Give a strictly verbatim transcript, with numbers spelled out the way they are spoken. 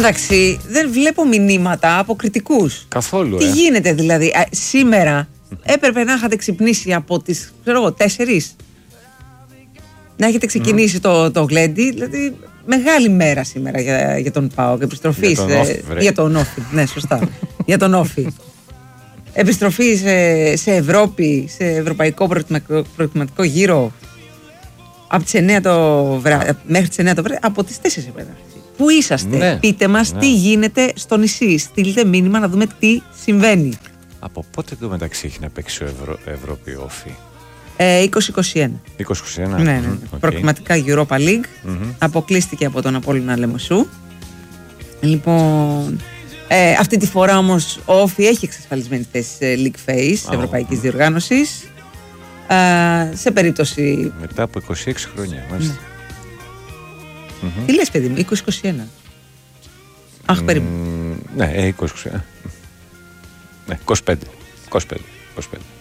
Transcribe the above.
μεταξύ, δεν βλέπω μηνύματα από κριτικούς. Καθόλου. Τι ε. γίνεται δηλαδή. Α, σήμερα έπρεπε να είχατε ξυπνήσει από τις, ξέρω εγώ, τέσσερις. Να έχετε ξεκινήσει mm. το, το γλέντι. Δηλαδή, μεγάλη μέρα σήμερα για, για τον ΠΑΟΚ. Επιστροφή για τον Όφη. Για τον Όφη. Ναι, σωστά. Για τον Όφη. Επιστροφή σε, σε Ευρώπη, σε ευρωπαϊκό προετοιμαστικό γύρο από τις εννιά το βράδυ, μέχρι τις εννιά το βράδυ, από τις τέσσερις το βράδυ. Πού είσαστε, ναι. πείτε μας ναι. τι γίνεται στο νησί, στείλτε μήνυμα να δούμε τι συμβαίνει. Από πότε το μεταξύ έχει να παίξει ο Ευρω... Ευρώπη Όφη? Ε, είκοσι είκοσι ένα. είκοσι είκοσι ένα. Ναι, ναι, ναι. Okay. Προκριματικά Europa League. Mm-hmm. Αποκλείστηκε από τον Απόλλωνα Λεμεσού. Λοιπόν, ε, αυτή τη φορά όμως ο Όφη έχει εξασφαλισμένη θέση σε League Phase oh. Ευρωπαϊκής mm-hmm. Διοργάνωσης. Ε, σε περίπτωση. Μετά από είκοσι έξι χρόνια, μάλιστα. Ναι. Mm-hmm. Τι λες, παιδί μου, είκοσι είκοσι ένα. Αχ, mm, περίπου. Ναι, είκοσι είκοσι ένα. Ναι, είκοσι πέντε. είκοσι πέντε. είκοσι πέντε.